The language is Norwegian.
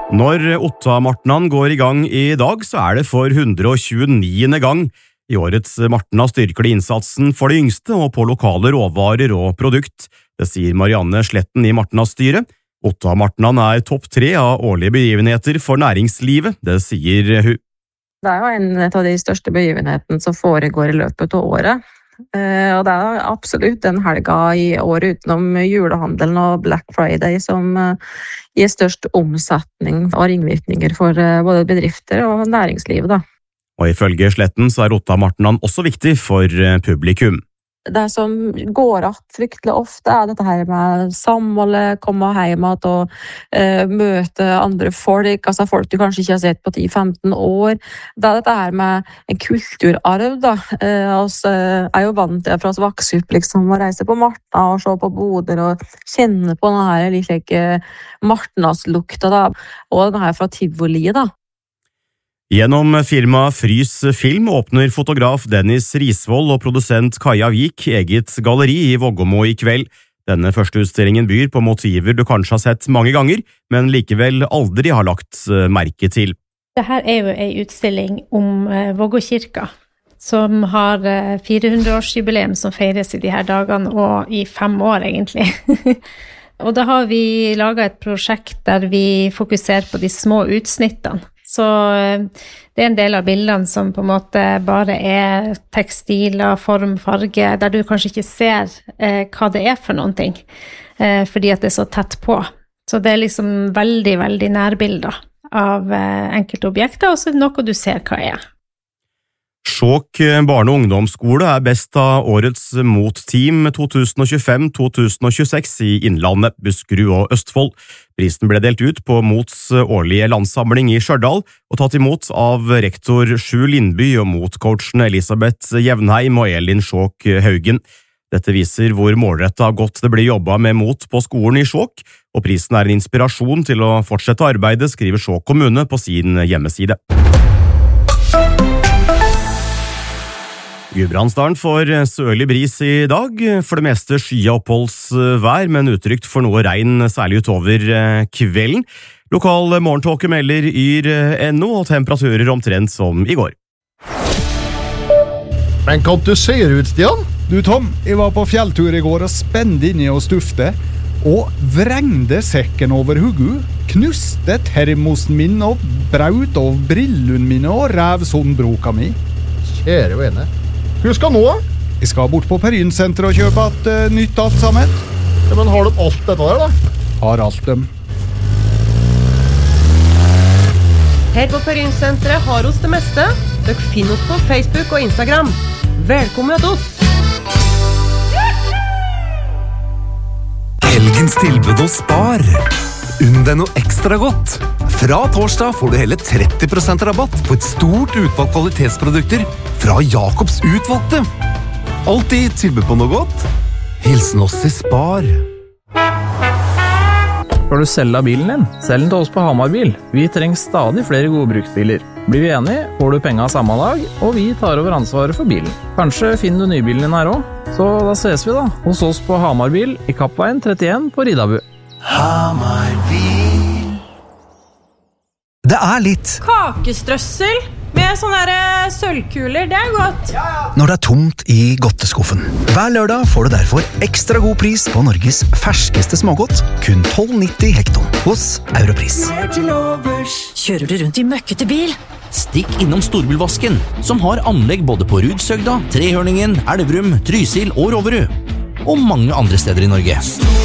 Når Otta-martnan går i gang i dag, så det for 129. gang. I årets martna styrker de innsatsen for de yngste og på lokale råvarer og produkt. Det sier Marianne Sletten i Martna-styret. Otta-martnan topp 3 av årlige begivenheter for næringslivet, det sier hun. Det jo en av de største begivenhetene som foregår i løpet av året. Og det absolutt den helga i året utenom julehandelen og Black Friday som gir størst omsetning og ringvirkninger for både bedrifter og næringslivet da. Og ifølge Sletten så Otta-martnan også viktig for publikum. Det som går att fryktelig ofte dette her med samholdet, komme hjem og møte andre folk, altså folk du kanskje ikke har sett på 10-15 år. Det dette her med en kulturarv da. Vi jo vant til fra oss vokse opp liksom, å reise på Martna og se på boder og kjenne på denne her like Martnaslukta da, og denne her fra Tivoliet da. Gjennom firma Frys Film åpner fotograf Dennis Risvold og produsent Kaja Vik eget galleri i Vågåmo i kveld. Denne første utstillingen byr på motiver du kanskje har sett mange ganger, men likevel aldri har lagt merke til. Dette jo en utstilling om Vågåkirka, som har 400-årsjubileum som feires i de her dagene, og i 5 år egentlig. Og da har vi laget et prosjekt der vi fokuserer på de små utsnittene. Så det en del av bildene som på en måte bare tekstiler, form, farge, der du kanskje ikke ser hva det for noen ting, fordi at det så tett på. Så det liksom veldig, veldig nærbilder av enkelte objekter, og så noe du ser hva Skjåk barne- og ungdomsskole best av årets motteam 2025-2026 i Innlandet, Buskerud og Østfold. Prisen ble delt ut på Mots årlige landssamling i Stjørdal og tatt imot av rektor Sju Lindby og motcoachene Elisabeth Jevnheim og Elin Skjåk Haugen. Dette viser hvor målrettet godt det blir jobbet med mot på skolen i Skjåk, og prisen en inspirasjon til å fortsette arbeidet, skriver Skjåk kommune på sin hjemmeside. Gudbrandsdalen får sørlig bris i dag, for det meste skyoppholdsvær, men utrygt for noe regn, særlig utover kvelden. Lokal morgentåke melder yr.no og temperaturer omtrent som i går. Men kan du se ut, Stian? Du Tom, jeg var på fjelltur i går og spente inni og stufte, og vrengde sekken over hugget, knuste termosen min og braut av brillene mine og rev sånn-broka mi. Kjære vene. Hvor skal nå? Jeg skal bort på Perinsenteret og kjøpe et nytt alt sammen. Ja, men har du alt dette der da? Har alt dem. Her på Perinsenteret har oss det meste. Dere finner oss på Facebook og Instagram. Velkommen til oss! Helgens tilbud hos Spar. Unn deg noe ekstra godt. Fra torsdag får du hele 30% rabatt på et stort utvalg kvalitetsprodukter fra Jakobs utvalgte. Alltid tilbud på noe godt. Hilsen oss i Spar. Skal du selge bilen din? Selg den til oss på Hamarbil. Vi trenger stadig flere gode bruksbiler. Blir vi enige, får du penger samme dag, og vi tar over ansvaret for bilen. Kanskje finner du nybilen din her også? Så da ses vi da, hos oss på Hamarbil i Kappveien 31 på Ridabu. Det litt Kakestrøssel med sånne sølvkuler, det godt. når det tomt i godteskuffen. Hver lørdag får du derfor ekstra god pris på Norges ferskeste smågodt, kun 12,90 hekton hos Europris. Kjører du rundt i møkkete bil? Stikk innom Storbilvasken, som har anlegg både på Rudsøgda, Trehørningen, Elverum, Trysil og Roverud, og mange andre steder i Norge.